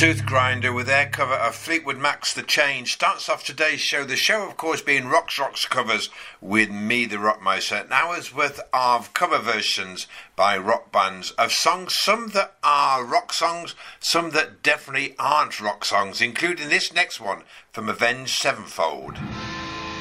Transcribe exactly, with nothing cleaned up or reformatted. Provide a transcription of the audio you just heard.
Tooth Grinder with their cover of Fleetwood Mac's The Change starts off today's show. The show, of course, being Rock's Rocks covers with me, the Rockmeister. An hour's worth of cover versions by rock bands of songs, some that are rock songs, some that definitely aren't rock songs, including this next one from Avenged Sevenfold.